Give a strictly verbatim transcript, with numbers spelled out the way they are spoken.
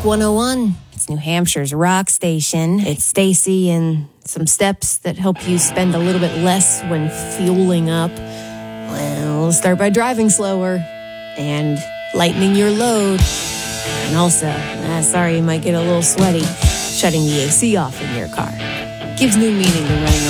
Rock one oh one. It's New Hampshire's rock station. It's Stacy and some steps that help you spend a little bit less when fueling up. Well, start by driving slower and lightening your load. And also, ah, sorry, you might get a little sweaty, shutting the A C off in your car. Gives new meaning to running